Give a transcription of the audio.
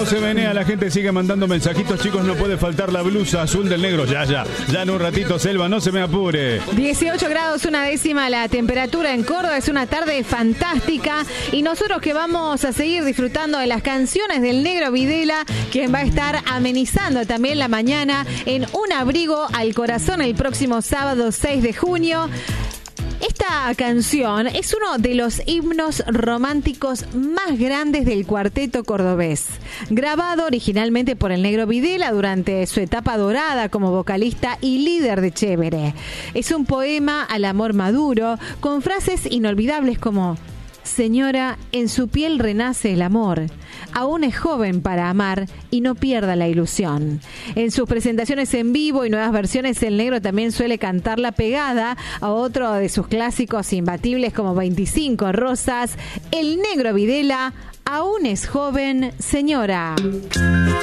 se menea, la gente sigue mandando mensajitos, chicos, no puede faltar la blusa azul del negro. Ya en un ratito, Selva, no se me apure. 18 grados, 1/10 la temperatura en Córdoba, es una tarde fantástica y nosotros que vamos a seguir disfrutando de las canciones del Negro Videla, quien va a estar amenizando también la mañana en Un Abrigo al Corazón el próximo sábado 6 de junio. Esta canción es uno de los himnos románticos más grandes del cuarteto cordobés, grabado originalmente por el Negro Videla durante su etapa dorada como vocalista y líder de Chévere. Es un poema al amor maduro, con frases inolvidables como: señora, en su piel renace el amor. Aún es joven para amar y no pierda la ilusión. En sus presentaciones en vivo y nuevas versiones, el Negro también suele cantarla pegada a otro de sus clásicos imbatibles como 25 Rosas. El Negro Videla, aún es joven, señora.